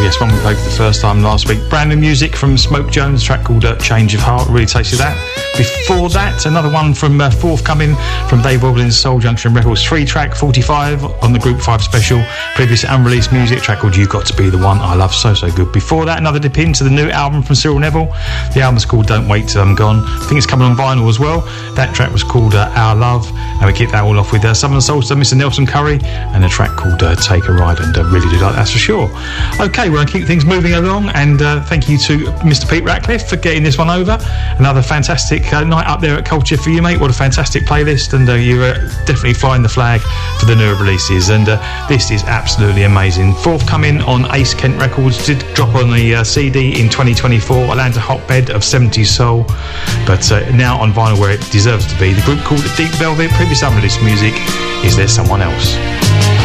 Yes, one we played for the first time last week. Brand new music from Smoke Jones, a track called Change of Heart. Really tasted that. Before that, another one from forthcoming from Dave Woblin's Soul Junction Records, 3-track 45 on the Group 5 special. Previous unreleased music, track called You Got To Be The One. I love so good. Before that, another dip into the new album from Cyril Neville. The album's called Don't Wait Till I'm Gone. I think it's coming on vinyl as well. That track was called Our Love, and we kicked that all off with Southern Soulster, Mr. Nelson Curry, and a track called Take a Ride, and really do like that for sure. Okay, we're going to keep things moving along, and thank you to Mr. Pete Ratcliffe for getting this one over. Another fantastic night up there at Culture for you, mate. What a fantastic playlist, and you're definitely flying the flag for the newer releases, and this is absolutely amazing. Forthcoming on Ace Kent Records, did drop on the CD in 2024, Atlanta hotbed of 70s soul, but now on vinyl where it deserves to be. The group called Deep Velvet. Previous unreleased music, Is There Someone Else?